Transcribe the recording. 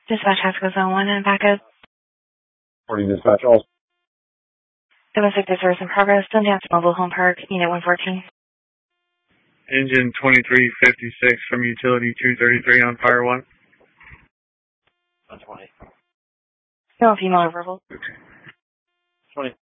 Dispatch Haskell Zone 1 and backup. Morning, dispatch. All. Domestic service in progress. Sundance Mobile Home Park, Unit 114. Engine 2356 from Utility 233 on Fire 1. 120. No female or verbal. 20.